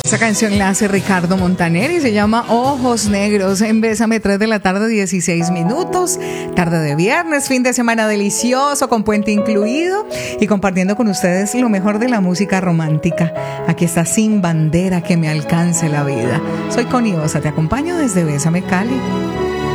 Esta canción la hace Ricardo Montaner y se llama Ojos Negros en Bésame, 3 de la tarde, 16 minutos. Tarde de viernes, fin de semana delicioso con puente incluido y compartiendo con ustedes lo mejor de la música romántica. Aquí está Sin Bandera, que me alcance la vida. Soy Connie Osa, te acompaño desde Bésame Cali.